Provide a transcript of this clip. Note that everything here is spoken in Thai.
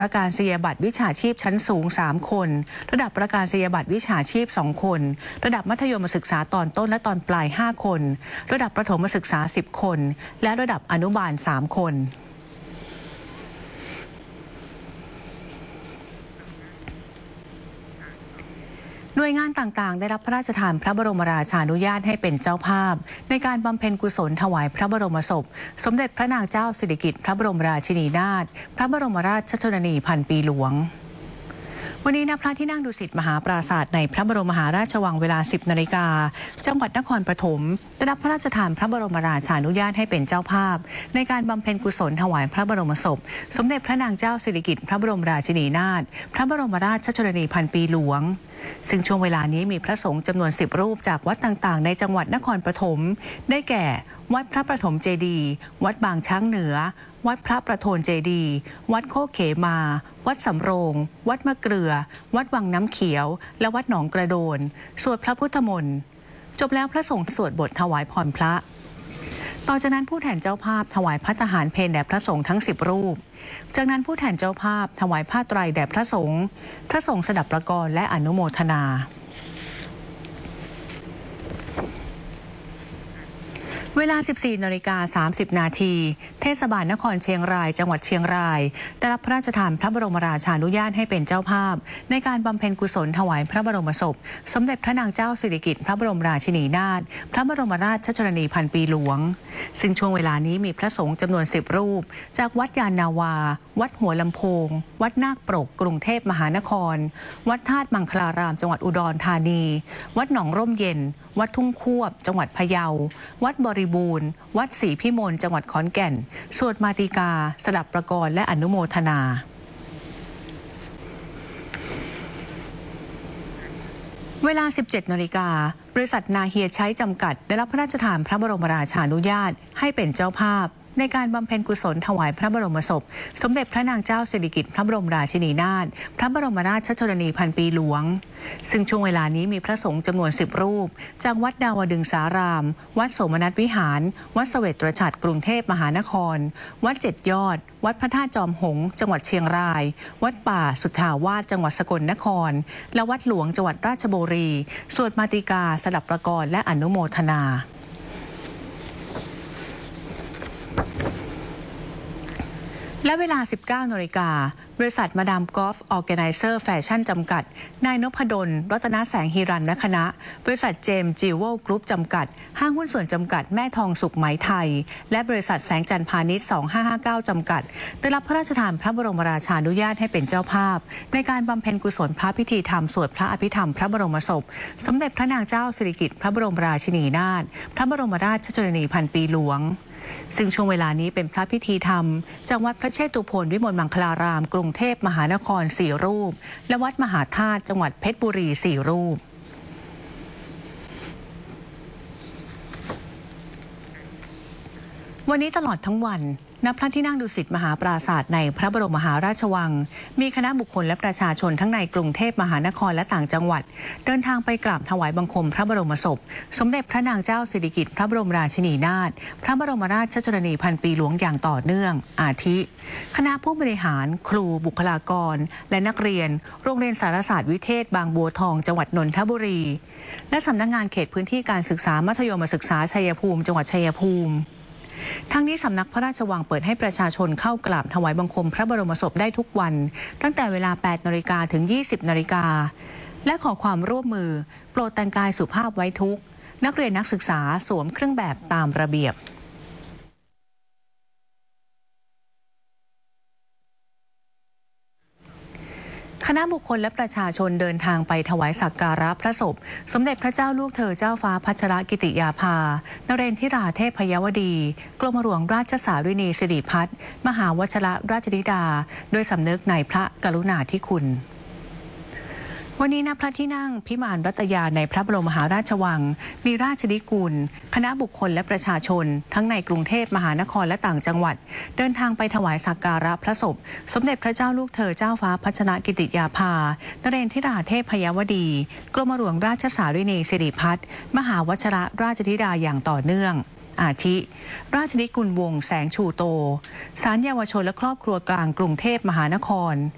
ประกาศนียบัตรวิชาชีพชั้นสูง3คนระดับประกาศนียบัตรวิชาชีพ2คนระดับมัธยมศึกษาตอนต้นและตอนปลาย5คนระดับประถมศึกษา10คนและระดับอนุบาล3คนหน่วยงานต่างๆได้รับพระราชทานพระบรมราชานุญาตให้เป็นเจ้าภาพในการบำเพ็ญกุศลถวายพระบรมศพสมเด็จพระนางเจ้าสิริกิติ์พระบรมราชินีนาถพระบรมราชชนนีพันปีหลวงวันนี้ณพระที่นั่งดุสิตมหาปราสาทในพระบรมมหาราชวังเวลา 10 นาฬิกาจังหวัดนครปฐมได้รับพระราชทานพระบรมราชานุญาตให้เป็นเจ้าภาพในการบำเพ็ญกุศลถวายพระบรมศพสมเด็จพระนางเจ้าสิริกิติ์พระบรมราชินีนาถพระบรมราชชนนีพันปีหลวงซึ่งช่วงเวลานี้มีพระสงฆ์จำนวน10 รูปจากวัดต่างๆในจังหวัดนครปฐมได้แก่วัดพระประถมเจดีย์วัดบางช้างเหนือวัดพระประโทนเจดีย์วัดโคกเขมาวัดสำโรงวัดมะเกลือวัดวังน้ำเขียวและวัดหนองกระโดนสวดพระพุทธมนต์จบแล้วพระสงฆ์สวดบทถวายพรพระต่อจากนั้นผู้แทนเจ้าภาพถวายภัตตาหารเพลแด่พระสงฆ์ทั้ง10 รูปจากนั้นผู้แทนเจ้าภาพถวายผ้าไตรแด่พระสงฆ์สดับประกรณ์และอนุโมทนาเวลา 14:30 นาทีเทศบาลนครเชียงรายจังหวัดเชียงรายได้รับพระราชทานพระบรมราชานุญาตให้เป็นเจ้าภาพในการบำเพ็ญกุศลถวายพระบรมศพสมเด็จพระนางเจ้าสิริกิติ์พระบรมราชินีนาถพระบรมราชชนนีพันปีหลวงซึ่งช่วงเวลานี้มีพระสงฆ์จำนวน10 รูปจากวัดยานนาวาวัดหัวลำโพงวัดนาคปรกกรุงเทพมหานครวัดธาตุมังคลารามจังหวัดอุดรธานีวัดหนองร่มเย็นวัดทุ่งควบจังหวัดพะเยาวัดบริบูรณ์วัดศรีพิมลจังหวัดขอนแก่นสวดมาติกาสดับประกรณ์และอนุโมทนาเวลา 17 นาฬิกาบริษัทนาเฮียใช้จำกัดได้รับพระราชทานพระบรมราชานุญาตให้เป็นเจ้าภาพในการบำเพ็ญกุศลถวายพระบรมศพสมเด็จพระนางเจ้าสิริกิติ์พระบรมราชินีนาถพระบรมราชชนนีพันปีหลวงซึ่งช่วงเวลานี้มีพระสงฆ์จำนวน10 รูปจากวัดดาวดึงสารามวัดโสมนัสวิหารวัดเสวตฉัตรกรุงเทพมหานครวัด7 ยอดวัดพระธาตุจอมหงส์จังหวัดเชียงรายวัดป่าสุทธาวาสจังหวัดสกลนครและวัดหลวงจังหวัดราชบุรีสวดมาติกาสดับประกรณ์และอนุโมทนาและเวลา 19 นาฬิกาบริษัทมาดามกอล์ฟออร์แกไนเซอร์แฟชั่นจำกัดนายนพดลรัตนแสงฮิรัญคณะบริษัทเจมส์จิวเวลกรุ๊ปจำกัดห้างหุ้นส่วนจำกัดแม่ทองสุขไหมไทยและบริษัทแสงจันทร์พาณิชย์2559จำกัดได้รับพระราชทานพระบรมราชานุญาตให้เป็นเจ้าภาพในการบำเพ็ญกุศลพระพิธีธรรมสวดพระอภิธรรมพระบรมศพสมเด็จพระนางเจ้าสิริกิติ์พระบรมราชินีนาถพระบรมราชชนนีพันปีหลวงซึ่งช่วงเวลานี้เป็นพระพิธีธรรมจากวัดพระเชตุพนวิมลมังคลารามกรุงเทพมหานคร4 รูปและวัดมหาธาตุจังหวัดเพชรบุรี4 รูปวันนี้ตลอดทั้งวันณพระที่นั่งดุสิตมหาปราสาทในพระบรมมหาราชวังมีคณะบุคคลและประชาชนทั้งในกรุงเทพมหานครและต่างจังหวัดเดินทางไปกราบถวายบังคมพระบรมศพสมเด็จพระนางเจ้าสิริกิติ์พระบรมราชินีนาถพระบรมราชชนนีพันปีหลวงอย่างต่อเนื่องอาทิคณะผู้บริหารครูบุคลากรและนักเรียนโรงเรียนสารศาสตร์วิเทศบางบัวทองจังหวัดนนทบุรีและสำนักงานเขตพื้นที่การศึกษามัธยมศึกษาชัยภูมิจังหวัดชัยภูมิทั้งนี้สำนักพระราชวังเปิดให้ประชาชนเข้ากราบถวายบังคมพระบรมศพได้ทุกวันตั้งแต่เวลา 8 นาฬิกาถึง 20 นาฬิกาและขอความร่วมมือโปรดแต่งกายสุภาพไว้ทุกนักเรียนนักศึกษาสวมเครื่องแบบตามระเบียบคณะบุคคลและประชาชนเดินทางไปถวายสักการะพระศพสมเด็จพระเจ้าลูกเธอเจ้าฟ้าพัชรกิติยาภานเรนทิราเทพยวดีกรมหลวงราชสารินีสิริพัฒน์มหาวชิรราชธิดาโดยสำนึกในพระกรุณาธิคุณวันนี้ณพระที่นั่งพิมานรัตยาในพระบรมมหาราชวังมีราชนิกูลคณะบุคคลและประชาชนทั้งในกรุงเทพมหานครและต่างจังหวัดเดินทางไปถวายสักการะพระศพสมเด็จพระเจ้าลูกเธอเจ้าฟ้าพัชรกิติยาภานเรนทิราเทพยวดีกรมหลวงราชสารินีสิริพัฒน์มหาวชิรราชธิดาอย่างต่อเนื่องอาทิราชนิกุลวงศ์แสงชูโตศาลเยาวชนและครอบครัวกลางกรุงเทพมหานคร